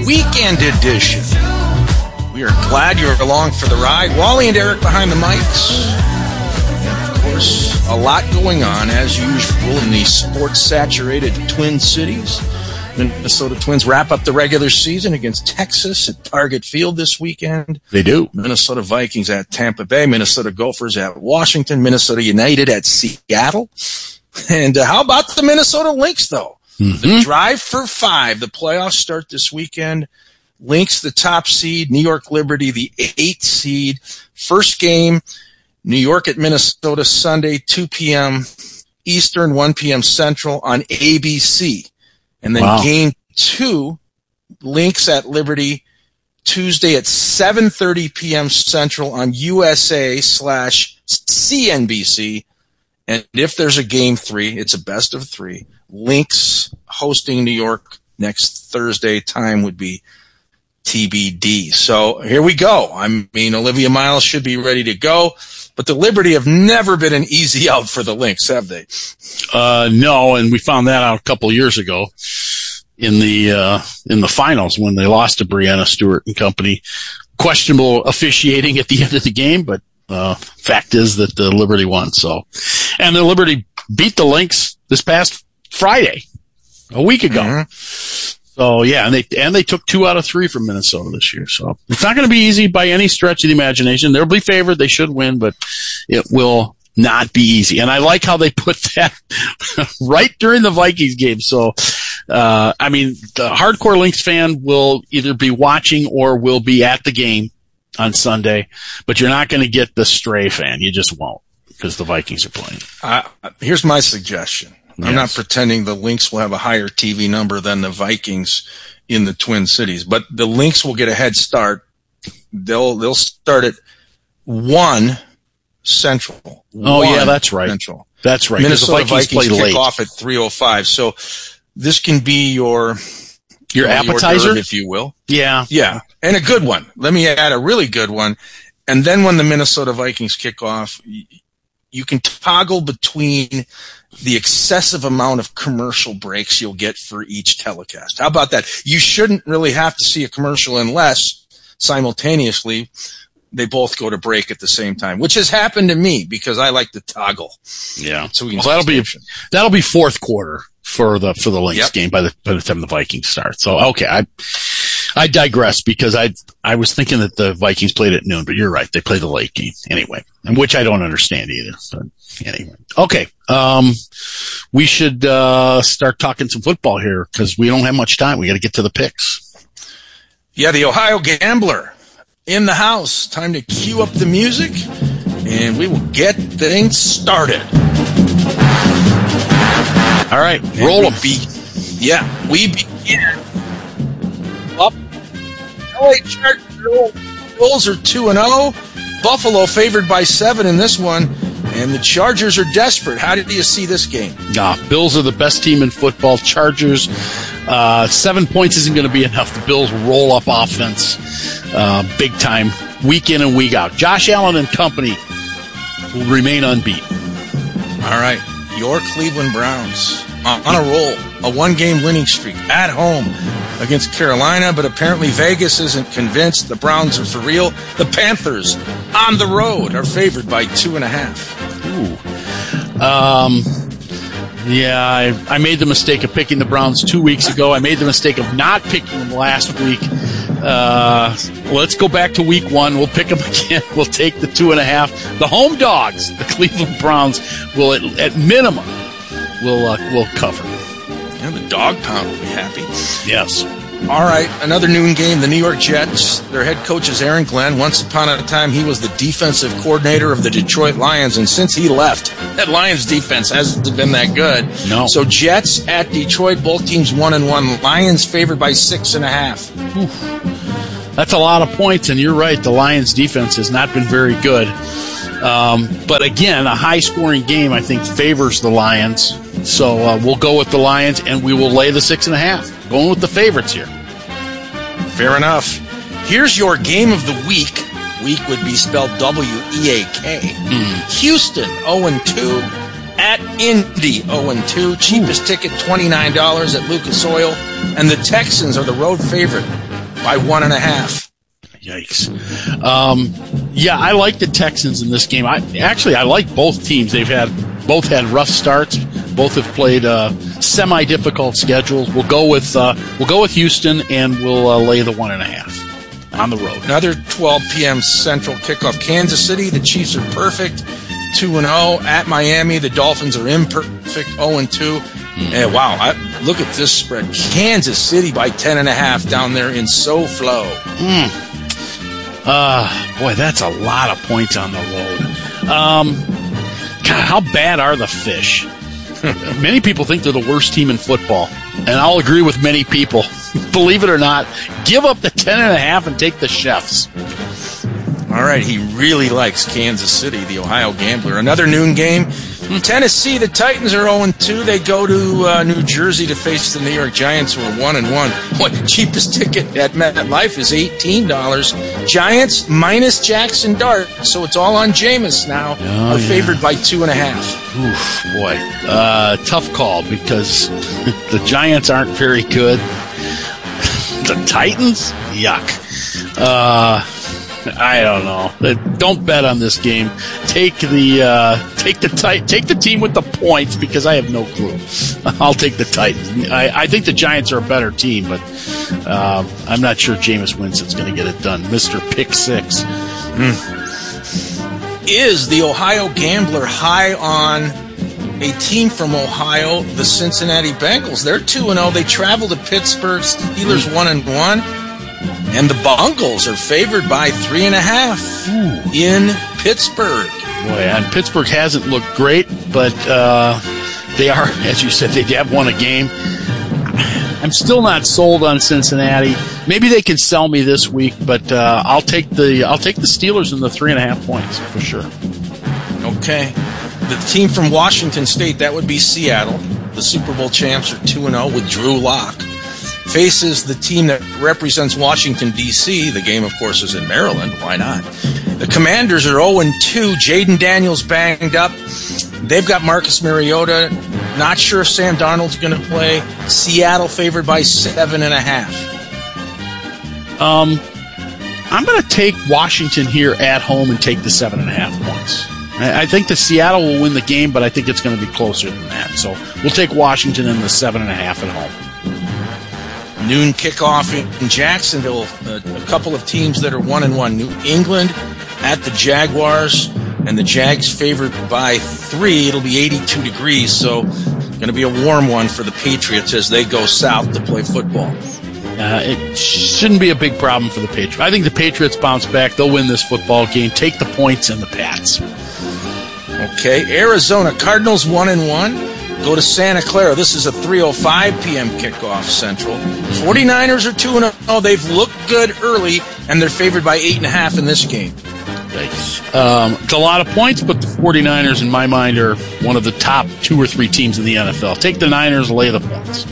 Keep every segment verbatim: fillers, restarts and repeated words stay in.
weekend edition. We are glad you're along for the ride. Wally and Eric behind the mics. Of course, a lot going on, as usual, in the sports-saturated Twin Cities. Minnesota Twins wrap up the regular season against Texas at Target Field this weekend. They do. Minnesota Vikings at Tampa Bay. Minnesota Gophers at Washington. Minnesota United at Seattle. And uh, how about the Minnesota Lynx, though? Mm-hmm. The drive for five. The playoffs start this weekend. Lynx, the top seed. New York Liberty, the eighth seed. First game, New York at Minnesota, Sunday, two p.m. Eastern, one p.m. Central on A B C. And then wow. game two, Lynx at Liberty, Tuesday at seven thirty p.m. Central on U S A slash C N B C. And if there's a game three, it's a best of three. Lynx hosting New York next Thursday. Time would be T B D. So here we go. I mean, Olivia Miles should be ready to go. But the Liberty have never been an easy out for the Lynx, have they? Uh, no, and we found that out a couple of years ago in the uh, in the finals when they lost to Brianna Stewart and company. Questionable officiating at the end of the game, but uh, fact is that the Liberty won. So, and the Liberty beat the Lynx this past Friday, a week ago. Mm-hmm. So yeah, and they and they took two out of three from Minnesota this year. So it's not going to be easy by any stretch of the imagination. They'll be favored; they should win, but it will not be easy. And I like how they put that right during the Vikings game. So, uh, I mean, the hardcore Lynx fan will either be watching or will be at the game on Sunday, but you're not going to get the stray fan. You just won't because the Vikings are playing. Uh, here's my suggestion. I'm yes. not pretending the Lynx will have a higher T V number than the Vikings in the Twin Cities, but the Lynx will get a head start. They'll they'll start at one Central. Oh one yeah, that's right. Central. That's right. Minnesota the Vikings, Vikings play kick late. off at three oh five. So this can be your your well, appetizer, your d'oeuvre, if you will. Yeah, yeah, and a good one. Let me add a really good one. And then when the Minnesota Vikings kick off, you can toggle between the excessive amount of commercial breaks you'll get for each telecast. How about that? You shouldn't really have to see a commercial unless simultaneously they both go to break at the same time, which has happened to me because I like to toggle. Yeah. So we can well, that'll be, that'll be fourth quarter for the, for the Lynx yep. game by the, by the time the Vikings start. So, okay. I, I digress because I, I was thinking that the Vikings played at noon, but you're right. They play the late game anyway, and which I don't understand either. But anyway. Okay. Um, we should, uh, start talking some football here because we don't have much time. We got to get to the picks. Yeah. The Ohio Gambler in the house. Time to cue up the music and we will get things started. All right. Roll them. Be- yeah. We begin up. L A Chargers Bills are two and oh. Buffalo favored by seven in this one. And the Chargers are desperate. How did you see this game? Nah, Bills are the best team in football. Chargers, uh, seven points isn't going to be enough. The Bills roll up offense, uh, big time, week in and week out. Josh Allen and company will remain unbeaten. All right. Your Cleveland Browns uh, on a roll, a one-game winning streak at home against Carolina, but apparently Vegas isn't convinced the Browns are for real. The Panthers on the road are favored by two and a half. Ooh. Um, yeah, I, I made the mistake of picking the Browns two weeks ago. I made the mistake of not picking them last week. Uh, let's go back to week one. We'll pick them again. We'll take the two and a half. The home dogs, the Cleveland Browns, will at, at minimum will uh, will cover. Yeah, the dog pound will be happy. Yes. All right, another noon game. The New York Jets. Their head coach is Aaron Glenn. Once upon a time, he was the defensive coordinator of the Detroit Lions, and since he left, that Lions defense hasn't been that good. No. So Jets at Detroit, both teams one and one. Lions favored by six and a half. Oof. That's a lot of points, and you're right. The Lions defense has not been very good. Um, but again, a high-scoring game, I think, favors the Lions. So uh, we'll go with the Lions, and we will lay the six and a half. Going with the favorites here. Fair enough. Here's your game of the week. Week would be spelled W E A K. Mm. Houston, oh and two. At Indy, oh and two. Cheapest Ooh. ticket, twenty-nine dollars at Lucas Oil. And the Texans are the road favorite by one and a half. Yikes. Um, yeah, I like the Texans in this game. I actually I like both teams. They've had both had rough starts. Both have played uh, semi-difficult schedules. We'll go with uh, we'll go with Houston, and we'll uh, lay the one and a half on the road. Another twelve p.m. Central kickoff. Kansas City. The Chiefs are perfect, two and zero at Miami. The Dolphins are imperfect, zero and two. Mm. And wow, I, look at this spread. Kansas City by ten and a half down there in SoFlo. Mm. Uh, boy, that's a lot of points on the road. Um, God, how bad are the Fish? Many people think they're the worst team in football, and I'll agree with many people. Believe it or not, give up the ten and a half and take the Chefs. All right, he really likes Kansas City, the Ohio Gambler. Another noon game. Tennessee, the Titans are zero and two. They go to uh, New Jersey to face the New York Giants, who are one and one. What, the cheapest ticket at MetLife is eighteen dollars. Giants minus Jackson Dart, so it's all on Jameis now. Oh, are yeah. favored by two and a half. Oof, boy. Uh, tough call because the Giants aren't very good. The Titans? Yuck. Uh... I don't know. Don't bet on this game. Take the uh, take the tit- take the team with the points because I have no clue. I'll take the Titans. I, I think the Giants are a better team, but uh, I'm not sure Jameis Winston's going to get it done. Mister Pick Six. Mm. Is the Ohio Gambler high on a team from Ohio, the Cincinnati Bengals? They're two and zero. They travel to Pittsburgh. Steelers one and one. And the Bungles are favored by three and a half Ooh. in Pittsburgh. Boy, and Pittsburgh hasn't looked great, but uh, they are, as you said, they have won a game. I'm still not sold on Cincinnati. Maybe they can sell me this week, but uh, I'll take the I'll take the Steelers in the three and a half points for sure. Okay, the team from Washington State, that would be Seattle. The Super Bowl champs are two and zero with Drew Lock. Faces the team that represents Washington, D C The game, of course, is in Maryland. Why not? The Commanders are zero and two. Jaden Daniels banged up. They've got Marcus Mariota. Not sure if Sam Darnold's going to play. Seattle favored by seven and a half. Um, I'm going to take Washington here at home and take the seven and a half points. I, I think the Seattle will win the game, but I think it's going to be closer than that. So we'll take Washington in the seven and a half at home. Noon kickoff in Jacksonville. Uh, a couple of teams that are one and one. New England at the Jaguars, and the Jags favored by three. It'll be eighty-two degrees, so going to be a warm one for the Patriots as they go south to play football. Uh, it shouldn't be a big problem for the Patriots. I think the Patriots bounce back. They'll win this football game. Take the points and the Pats. Okay, Arizona Cardinals one and one. Go to Santa Clara. This is a three oh five p.m. kickoff Central. forty-niners are two and oh. They've looked good early, and they're favored by eight and a half in this game. Um, it's a lot of points, but the forty-niners, in my mind, are one of the top two or three teams in the N F L. Take the Niners, lay the points.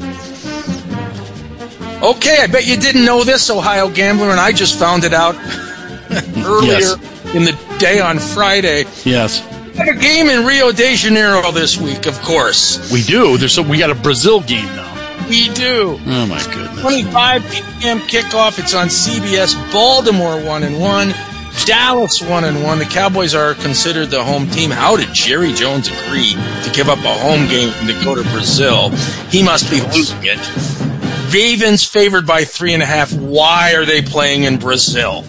Okay, I bet you didn't know this, Ohio Gambler, and I just found it out earlier yes. in the day on Friday. Yes. We have a game in Rio de Janeiro this week, of course. We do. There's some, we got a Brazil game now. We do. Oh, my goodness. twenty-five p.m. kickoff. It's on C B S. Baltimore one and one. Dallas one and one. The Cowboys are considered the home team. How did Jerry Jones agree to give up a home game to go to Brazil? He must be losing it. Ravens favored by three and a half. Why are they playing in Brazil?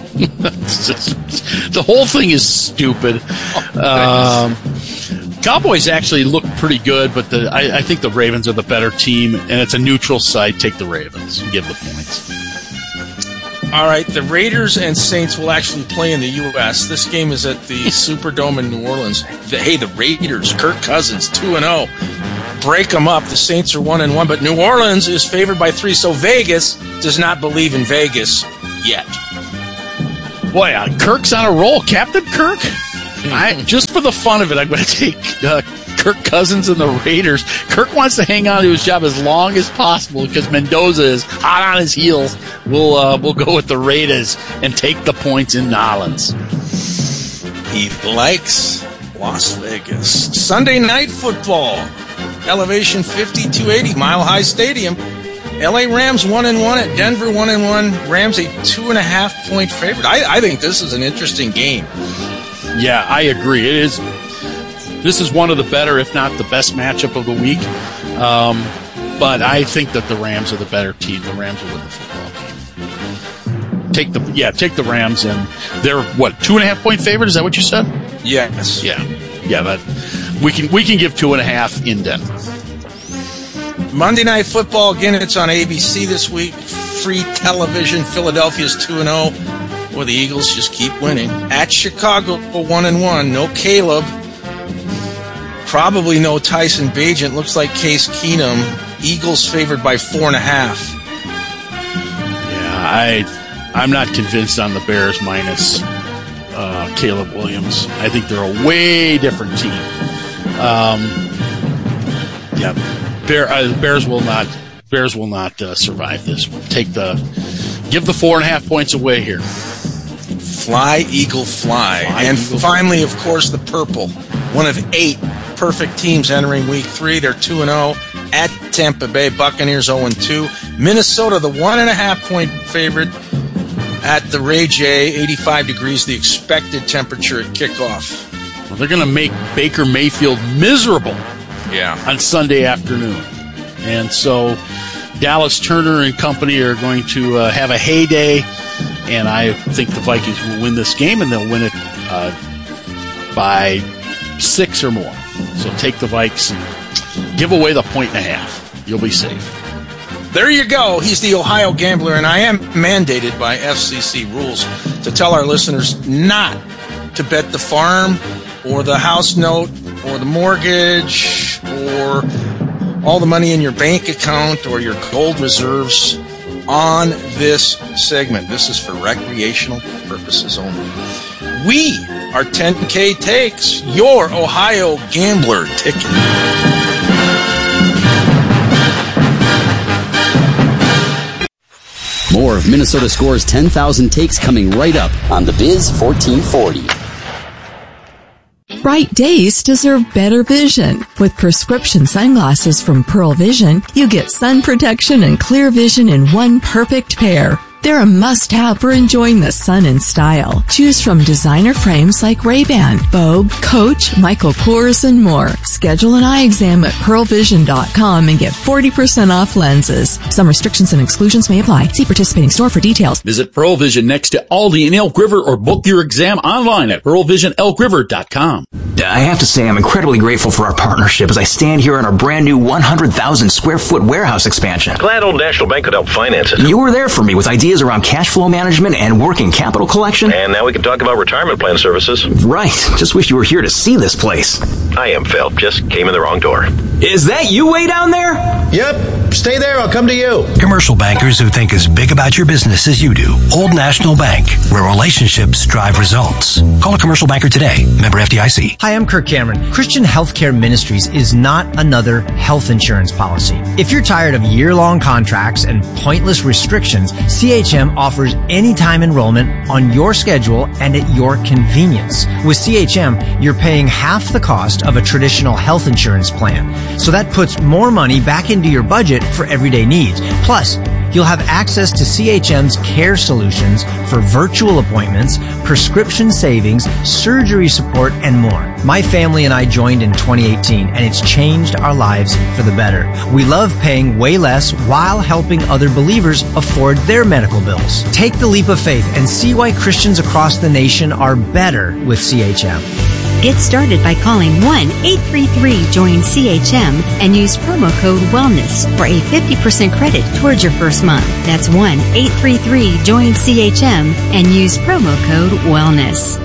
The whole thing is stupid. Um, Cowboys actually look pretty good, but the, I, I think the Ravens are the better team, and it's a neutral site. Take the Ravens and give the points. All right, the Raiders and Saints will actually play in the U S This game is at the Superdome in New Orleans. The, hey, the Raiders, Kirk Cousins, two and oh. Break them up. The Saints are one and one, but New Orleans is favored by three, so Vegas does not believe in Vegas yet. Boy, uh, Kirk's on a roll. Captain Kirk? I, just for the fun of it, I'm going to take uh, Kirk Cousins and the Raiders. Kirk wants to hang on to his job as long as possible because Mendoza is hot on his heels. We'll uh, we'll go with the Raiders and take the points in Nolans. He likes Las Vegas. Sunday night football. Elevation fifty-two eighty, Mile High Stadium. L A Rams one and one at Denver one and one. Rams a two and a half point favorite. I, I think this is an interesting game. Yeah, I agree. It is. This is one of the better, if not the best matchup of the week. Um, but I think that the Rams are the better team. The Rams will win the football game. Take the yeah, take the Rams, and they're what two and a half point favorite. Is that what you said? Yes. Yeah, yeah. That we can we can give two and a half in Denver. Monday Night Football, again, it's on A B C this week. Free television. Philadelphia's two and oh. Well, the Eagles just keep winning. At Chicago, one and one. No Caleb. Probably no Tyson Bagent. Looks like Case Keenum. Eagles favored by four and a half. Yeah, I, I'm not convinced on the Bears minus uh, Caleb Williams. I think they're a way different team. Um, yeah. Bear, uh, Bears will not. Bears will not uh, survive this one. Take the, give the four and a half points away here. Fly, Eagle, fly, fly and Eagle, finally, fly. of course, the purple. One of eight perfect teams entering Week Three. They're two and zero at Tampa Bay. Buccaneers zero and two. Minnesota, the one and a half point favorite at the Ray J. eighty-five degrees, the expected temperature at kickoff. Well, they're going to make Baker Mayfield miserable. Yeah. On Sunday afternoon. And so Dallas Turner and company are going to uh, have a heyday, and I think the Vikings will win this game, and they'll win it uh, by six or more. So take the Vikes and give away the point and a half. You'll be safe. There you go. He's the Ohio Gambler, and I am mandated by F C C rules to tell our listeners not to bet the farm or the house note or the mortgage or all the money in your bank account or your gold reserves on this segment. This is for recreational purposes only. We are ten K Takes, your Ohio Gambler ticket. More of Minnesota Score's ten thousand Takes coming right up on the Biz fourteen forty. Bright days deserve better vision. With prescription sunglasses from Pearl Vision, you get sun protection and clear vision in one perfect pair. They're a must-have for enjoying the sun in style. Choose from designer frames like Ray-Ban, Vogue, Coach, Michael Kors, and more. Schedule an eye exam at pearl vision dot com and get forty percent off lenses. Some restrictions and exclusions may apply. See participating store for details. Visit Pearl Vision next to Aldi in Elk River or book your exam online at pearl vision elk river dot com. I have to say I'm incredibly grateful for our partnership as I stand here in our brand new one hundred thousand square foot warehouse expansion. Glad Old National Bank could help finance it. You were there for me with ideas around cash flow management and working capital collection. And now we can talk about retirement plan services. Right. Just wish you were here to see this place. I am Phil. Just came in the wrong door. Is that you way down there? Yep. Stay there. I'll come to you. Commercial bankers who think as big about your business as you do. Old National Bank, where relationships drive results. Call a commercial banker today. Member F D I C. Hi, I'm Kirk Cameron. Christian Healthcare Ministries is not another health insurance policy. If you're tired of year-long contracts and pointless restrictions, C H M offers anytime enrollment on your schedule and at your convenience. With C H M, you're paying half the cost of a traditional health insurance plan. So that puts more money back into your budget for everyday needs. Plus, you'll have access to C H M's care solutions for virtual appointments, prescription savings, surgery support, and more. My family and I joined in twenty eighteen, and it's changed our lives for the better. We love paying way less while helping other believers afford their medical bills. Take the leap of faith and see why Christians across the nation are better with C H M. Get started by calling one eight three three join C H M and use promo code WELLNESS for a fifty percent credit towards your first month. That's one eight three three join C H M and use promo code WELLNESS.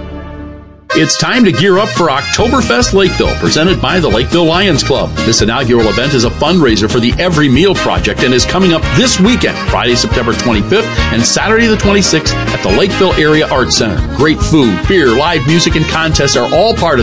It's time to gear up for Oktoberfest Lakeville, presented by the Lakeville Lions Club. This inaugural event is a fundraiser for the Every Meal Project and is coming up this weekend, Friday, September twenty-fifth and Saturday the twenty-sixth at the Lakeville Area Arts Center. Great food, beer, live music, and contests are all part of